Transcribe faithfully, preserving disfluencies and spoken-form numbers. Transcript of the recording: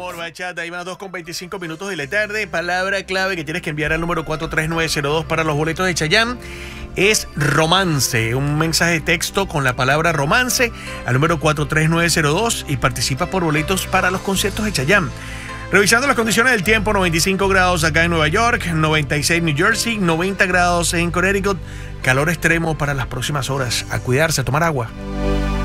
amor, bachata. Ahí van las dos con veinticinco minutos de la tarde. Palabra clave que tienes que enviar al número cuatro tres nueve cero dos para los boletos de Chayanne es romance. Un mensaje de texto con la palabra romance al número cuatro tres nueve cero dos y participa por boletos para los conciertos de Chayanne. Revisando las condiciones del tiempo, noventa y cinco grados acá en Nueva York, noventa y seis en New Jersey, noventa grados en Connecticut. Calor extremo para las próximas horas. A cuidarse, a tomar agua.